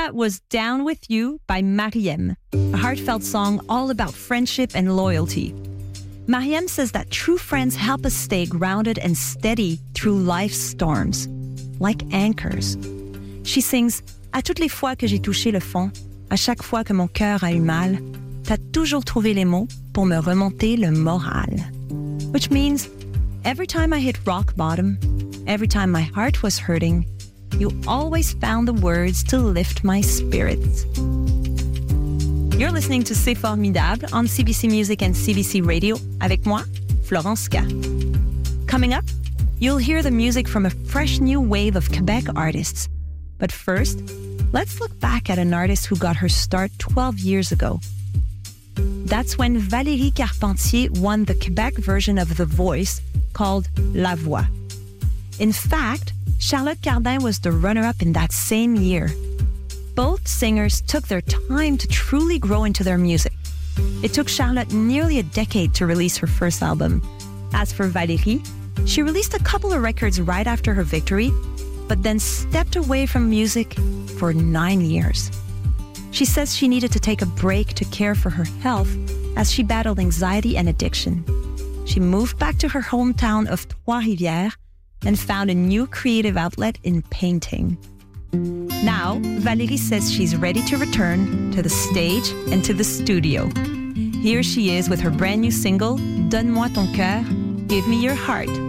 that was Down With You by Mariem, a heartfelt song all about friendship and loyalty. Mariem says that true friends help us stay grounded and steady through life's storms, like anchors. She sings « À toutes les fois que j'ai touché le fond, à chaque fois que mon cœur a eu mal, t'as toujours trouvé les mots pour me remonter le moral. » Which means, every time I hit rock bottom, every time my heart was hurting, you always found the words to lift my spirits. You're listening to C'est Formidable on CBC Music and CBC Radio avec moi, Florence K. Coming up, you'll hear the music from a fresh new wave of Quebec artists. But first, let's look back at an artist who got her start 12 years ago. That's when Valérie Carpentier won the Quebec version of The Voice called La Voix. In fact, Charlotte Cardin was the runner-up in that same year. Both singers took their time to truly grow into their music. It took Charlotte nearly a decade to release her first album. As for Valérie, she released a couple of records right after her victory, but then stepped away from music for 9 years. She says she needed to take a break to care for her health as she battled anxiety and addiction. She moved back to her hometown of Trois-Rivières and found a new creative outlet in painting. Now, Valérie says she's ready to return to the stage and to the studio. Here she is with her brand new single, Donne-moi ton cœur, Give Me Your Heart.